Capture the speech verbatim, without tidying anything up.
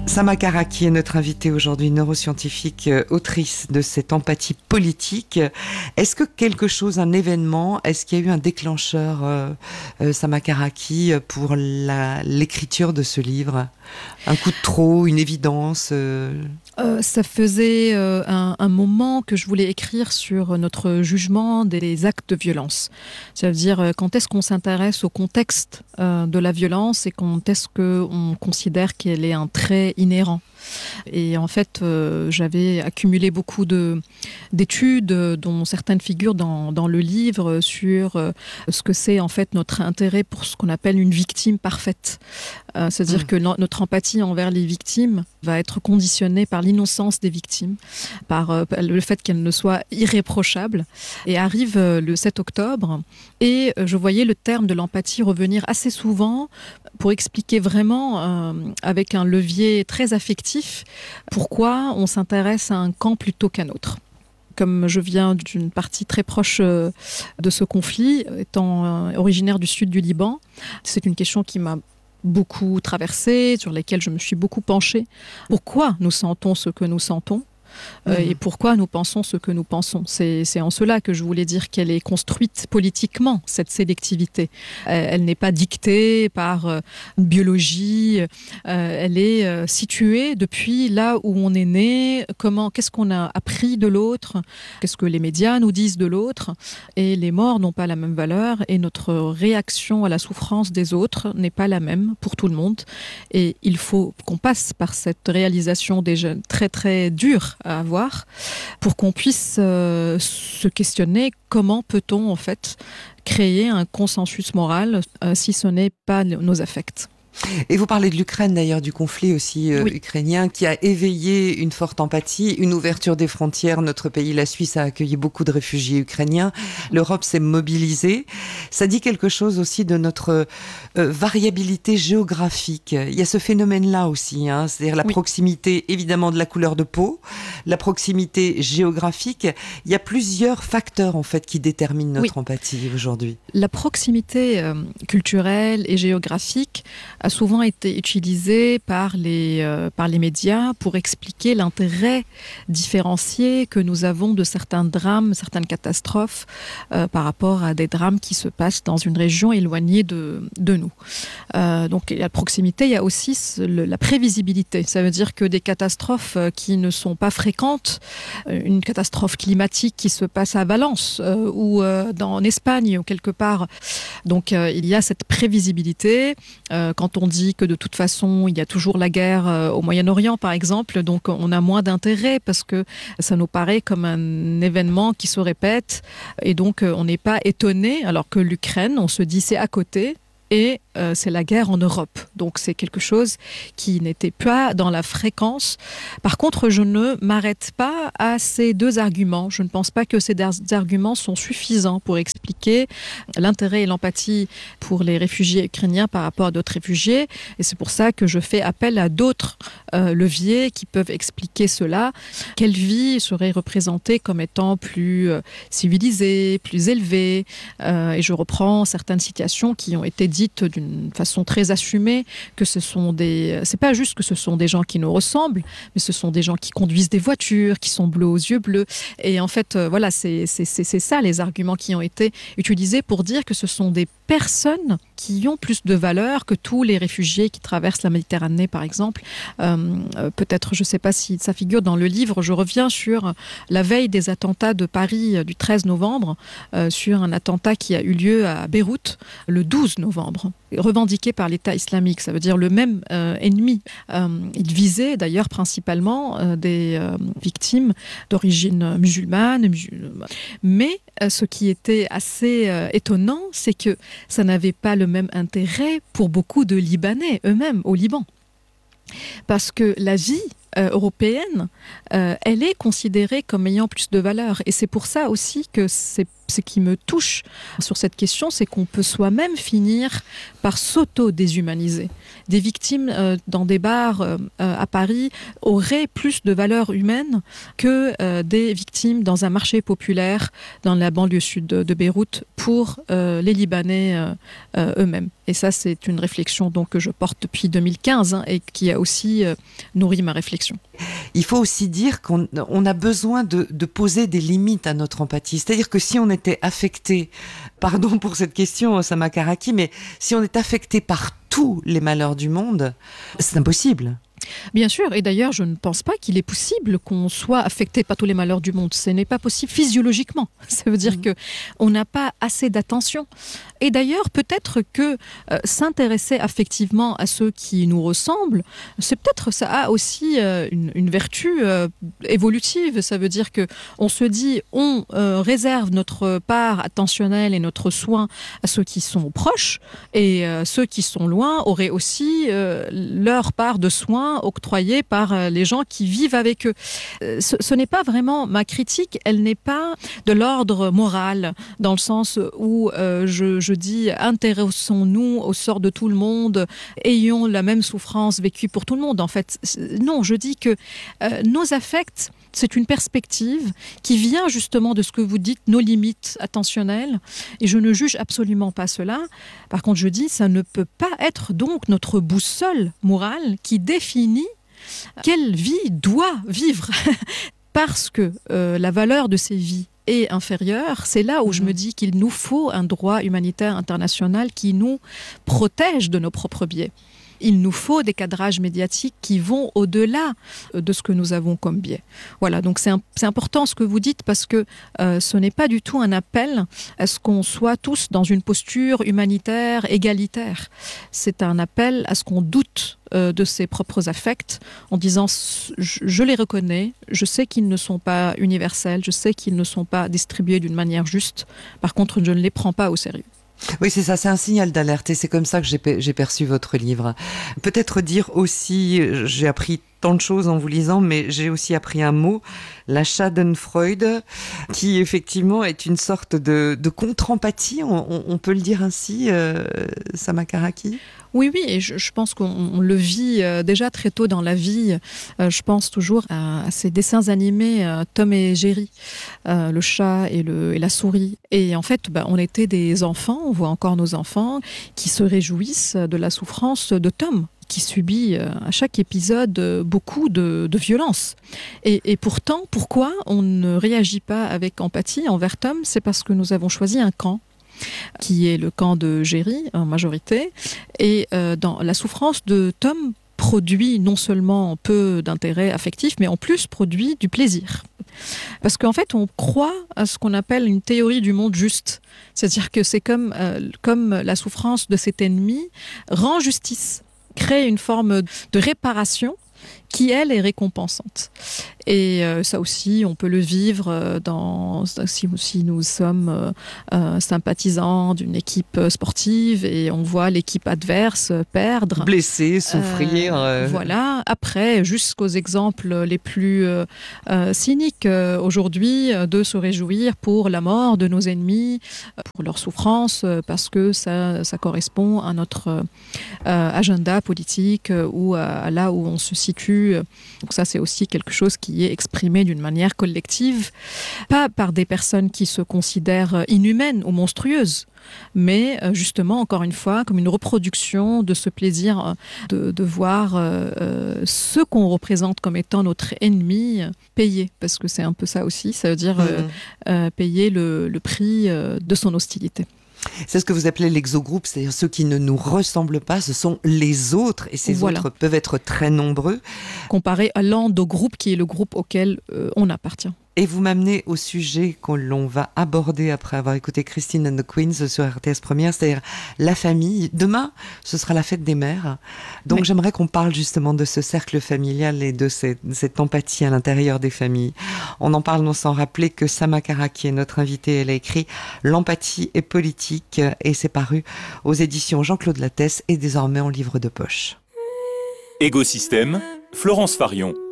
Sama Karaki est notre invitée aujourd'hui, neuroscientifique, euh, autrice de cette empathie politique. Est-ce que quelque chose, un événement, est-ce qu'il y a eu un déclencheur, euh, euh, Sama Karaki, pour la, l'écriture de ce livre ? Un coup de trop, une évidence euh... Euh, ça faisait euh, un, un moment que je voulais écrire sur notre jugement des actes de violence. Ça veut dire euh, quand est-ce qu'on s'intéresse au contexte euh, de la violence et quand est-ce qu'on considère qu'elle est un trait inhérent. Et en fait, euh, j'avais accumulé beaucoup de, d'études, dont certaines figurent dans, dans le livre, sur euh, ce que c'est en fait notre intérêt pour ce qu'on appelle une victime parfaite. Euh, c'est-à-dire mmh. que no- notre empathie envers les victimes va être conditionnée par l'innocence des victimes, par euh, le fait qu'elles ne soient irréprochables. Et arrive euh, le sept octobre, et euh, je voyais le terme de l'empathie revenir assez souvent pour expliquer vraiment, euh, avec un levier très affectif, pourquoi on s'intéresse à un camp plutôt qu'à un autre. Comme je viens d'une partie très proche euh, de ce conflit, étant euh, originaire du sud du Liban, c'est une question qui m'a beaucoup traversée, sur laquelle je me suis beaucoup penchée. Pourquoi nous sentons ce que nous sentons ? Euh, mmh. Et pourquoi nous pensons ce que nous pensons. C'est, c'est en cela que je voulais dire qu'elle est construite politiquement, cette sélectivité. Euh, elle n'est pas dictée par euh, une biologie, euh, elle est euh, située depuis là où on est né, comment, qu'est-ce qu'on a appris de l'autre, qu'est-ce que les médias nous disent de l'autre, et les morts n'ont pas la même valeur, et notre réaction à la souffrance des autres n'est pas la même pour tout le monde. Et il faut qu'on passe par cette réalisation déjà très très dure à avoir pour qu'on puisse euh, se questionner comment peut-on en fait créer un consensus moral euh, si ce n'est pas nos affects. Et vous parlez de l'Ukraine d'ailleurs, du conflit aussi euh, oui. ukrainien, qui a éveillé une forte empathie, une ouverture des frontières. Notre pays, la Suisse, a accueilli beaucoup de réfugiés ukrainiens. L'Europe s'est mobilisée. Ça dit quelque chose aussi de notre euh, variabilité géographique. Il y a ce phénomène-là aussi, hein, c'est-à-dire la oui. proximité évidemment de la couleur de peau, la proximité géographique. Il y a plusieurs facteurs en fait qui déterminent notre oui. empathie aujourd'hui. La proximité euh, culturelle et géographique a souvent été utilisé par les, euh, par les médias pour expliquer l'intérêt différencié que nous avons de certains drames, certaines catastrophes euh, par rapport à des drames qui se passent dans une région éloignée de, de nous. Euh, donc, à proximité, il y a aussi le, la prévisibilité. Ça veut dire que des catastrophes qui ne sont pas fréquentes, une catastrophe climatique qui se passe à Valence euh, ou euh, dans, en Espagne ou quelque part. Donc, euh, il y a cette prévisibilité. Euh, quand on dit que de toute façon, il y a toujours la guerre euh, au Moyen-Orient, par exemple, donc on a moins d'intérêt parce que ça nous paraît comme un événement qui se répète et donc euh, on n'est pas étonné, alors que l'Ukraine, on se dit c'est à côté. Et euh, c'est la guerre en Europe. Donc c'est quelque chose qui n'était pas dans la fréquence. Par contre, je ne m'arrête pas à ces deux arguments. Je ne pense pas que ces deux arguments sont suffisants pour expliquer l'intérêt et l'empathie pour les réfugiés ukrainiens par rapport à d'autres réfugiés. Et c'est pour ça que je fais appel à d'autres euh, leviers qui peuvent expliquer cela. Quelle vie serait représentée comme étant plus euh, civilisée, plus élevée euh, Et je reprends certaines citations qui ont été dites dites d'une façon très assumée que ce sont des... C'est pas juste que ce sont des gens qui nous ressemblent, mais ce sont des gens qui conduisent des voitures, qui sont bleus aux yeux bleus. Et en fait, euh, voilà, c'est, c'est, c'est, c'est ça les arguments qui ont été utilisés pour dire que ce sont des personnes qui ont plus de valeur que tous les réfugiés qui traversent la Méditerranée, par exemple. Euh, euh, peut-être, je ne sais pas si ça figure dans le livre, je reviens sur la veille des attentats de Paris euh, du treize novembre, euh, sur un attentat qui a eu lieu à Beyrouth le douze novembre, revendiqué par l'État islamique, ça veut dire le même euh, ennemi. Euh, il visait d'ailleurs principalement euh, des euh, victimes d'origine musulmane, musulmane. Mais euh, ce qui était assez euh, étonnant, c'est que ça n'avait pas le même intérêt pour beaucoup de Libanais eux-mêmes au Liban. Parce que la vie euh, européenne, euh, elle est considérée comme ayant plus de valeur. Et c'est pour ça aussi que c'est ce qui me touche sur cette question, c'est qu'on peut soi-même finir par s'auto-déshumaniser. Des victimes euh, dans des bars euh, à Paris auraient plus de valeur humaine que euh, des victimes dans un marché populaire dans la banlieue sud de, de Beyrouth pour euh, les Libanais euh, euh, eux-mêmes. Et ça, c'est une réflexion donc, que je porte depuis deux mille quinze hein, et qui a aussi euh, nourri ma réflexion. Il faut aussi dire qu'on on a besoin de, de poser des limites à notre empathie. C'est-à-dire que si on était affecté, pardon pour cette question, Sama Karaki, mais si on est affecté par tous les malheurs du monde, c'est impossible. Bien sûr, et d'ailleurs, je ne pense pas qu'il est possible qu'on soit affecté par tous les malheurs du monde. Ce n'est pas possible physiologiquement. Ça veut dire mmh. qu'on n'a pas assez d'attention. Et d'ailleurs, peut-être que euh, s'intéresser affectivement à ceux qui nous ressemblent, c'est peut-être ça a aussi euh, une, une vertu euh, évolutive. Ça veut dire qu'on se dit, on euh, réserve notre part attentionnelle et notre soin à ceux qui sont proches, et euh, ceux qui sont loin auraient aussi euh, leur part de soin octroyée par les gens qui vivent avec eux. Ce, ce n'est pas vraiment ma critique, elle n'est pas de l'ordre moral, dans le sens où euh, je, je dis intéressons-nous au sort de tout le monde, ayons la même souffrance vécue pour tout le monde. En fait, non, je dis que euh, nos affects, c'est une perspective qui vient justement de ce que vous dites, nos limites attentionnelles, et je ne juge absolument pas cela. Par contre, je dis, ça ne peut pas être donc notre boussole morale qui définit quelle vie doit vivre, parce que euh, la valeur de ces vies est inférieure. C'est là où mmh. je me dis qu'il nous faut un droit humanitaire international qui nous protège de nos propres biais. Il nous faut des cadrages médiatiques qui vont au-delà de ce que nous avons comme biais. Voilà, donc c'est, un, c'est important ce que vous dites parce que euh, ce n'est pas du tout un appel à ce qu'on soit tous dans une posture humanitaire, égalitaire. C'est un appel à ce qu'on doute euh, de ses propres affects en disant je, je les reconnais, je sais qu'ils ne sont pas universels, je sais qu'ils ne sont pas distribués d'une manière juste. Par contre, je ne les prends pas au sérieux. Oui, c'est ça, c'est un signal d'alerte et c'est comme ça que j'ai, j'ai perçu votre livre. Peut-être dire aussi, j'ai appris tant de choses en vous lisant, mais j'ai aussi appris un mot, la Schadenfreude, qui effectivement est une sorte de, de contre-empathie, on, on, on peut le dire ainsi, euh, Sama Karaki ? Oui, oui, et je, je pense qu'on le vit euh, déjà très tôt dans la vie. Euh, je pense toujours à, à ces dessins animés euh, Tom et Jerry, euh, le chat et, le, et la souris. Et en fait, bah, on était des enfants, on voit encore nos enfants, qui se réjouissent de la souffrance de Tom, qui subit euh, à chaque épisode euh, beaucoup de, de violence. Et, et pourtant, pourquoi on ne réagit pas avec empathie envers Tom ? C'est parce que nous avons choisi un camp, qui est le camp de Jerry en majorité, et euh, dans la souffrance de Tom produit non seulement peu d'intérêt affectif, mais en plus produit du plaisir. Parce qu'en fait, on croit à ce qu'on appelle une théorie du monde juste. C'est-à-dire que c'est comme, euh, comme la souffrance de cet ennemi rend justice, crée une forme de réparation qui, elle, est récompensante. Et euh, ça aussi, on peut le vivre euh, dans, si, si nous sommes euh, euh, sympathisants d'une équipe sportive et on voit l'équipe adverse perdre. Blesser, souffrir. Euh, euh... Voilà. Après, jusqu'aux exemples les plus euh, euh, cyniques euh, aujourd'hui, euh, de se réjouir pour la mort de nos ennemis, euh, pour leur souffrance, euh, parce que ça, ça correspond à notre euh, agenda politique euh, ou à, à là où on se situe. Donc ça, c'est aussi quelque chose qui est exprimé d'une manière collective, pas par des personnes qui se considèrent inhumaines ou monstrueuses, mais justement, encore une fois, comme une reproduction de ce plaisir de, de voir euh, ce qu'on représente comme étant notre ennemi payer, parce que c'est un peu ça aussi, ça veut dire euh, mmh. euh, payer le, le prix euh, de son hostilité. C'est ce que vous appelez l'exogroupe, c'est-à-dire ceux qui ne nous ressemblent pas, ce sont les autres, et ces voilà. autres peuvent être très nombreux. Comparé à l'endogroupe, qui est le groupe auquel euh, on appartient. Et vous m'amenez au sujet que l'on va aborder après avoir écouté Christine and the Queens sur R T S Première, c'est-à-dire la famille. Demain, ce sera la fête des mères. Donc, oui. j'aimerais qu'on parle justement de ce cercle familial et de cette, cette empathie à l'intérieur des familles. On en parle, non sans rappeler que Sama Karaki est notre invitée. Elle a écrit « L'empathie est politique » et c'est paru aux éditions Jean-Claude Lattès et désormais en livre de poche. Écosystème, Florence Farion.